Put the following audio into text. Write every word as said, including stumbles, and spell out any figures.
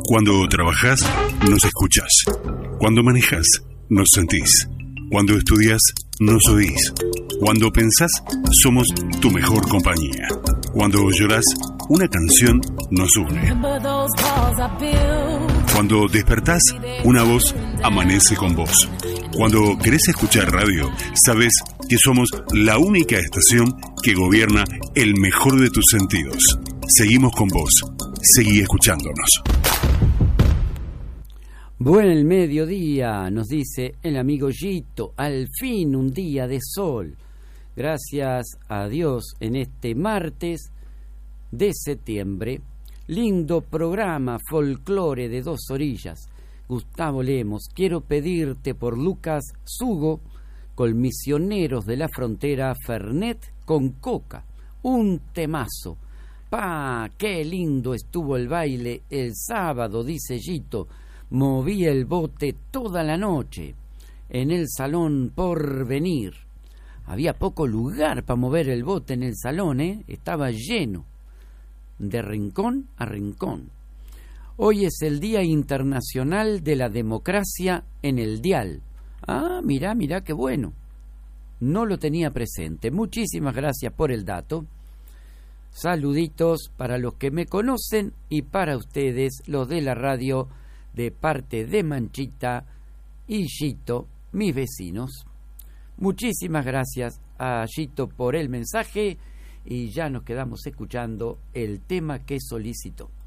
Cuando trabajás, nos escuchás. Cuando manejás, nos sentís. Cuando estudias, nos oís. Cuando pensás, somos tu mejor compañía. Cuando llorás, una canción nos une. Cuando despertás, una voz amanece con vos. Cuando querés escuchar radio, sabes que somos la única estación que gobierna el mejor de tus sentidos. Seguimos con vos. Seguí escuchándonos. Buen mediodía, nos dice el amigo Gito. Al fin un día de sol. Gracias a Dios en este martes de septiembre. Lindo programa, folclore de dos orillas. Gustavo Lemos, quiero pedirte por Lucas Sugo, con Misioneros de la Frontera, Fernet con Coca. Un temazo. Pa, qué lindo estuvo el baile el sábado, dice Gito. Moví el bote toda la noche en el salón Porvenir. Había poco lugar para mover el bote en el salón, ¿eh? Estaba lleno, de rincón a rincón. Hoy es el Día Internacional de la Democracia en el Dial. Ah, mirá, mirá, qué bueno. No lo tenía presente. Muchísimas gracias por el dato. Saluditos para los que me conocen y para ustedes, los de la radio, de parte de Manchita y Gito, mis vecinos. Muchísimas gracias a Gito por el mensaje y ya nos quedamos escuchando el tema que solicitó.